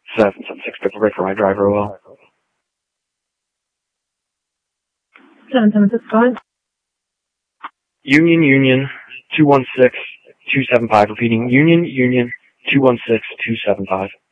776 Pickle Break for my driver well. 776, go ahead. Union 216-275, repeating Union 216-275.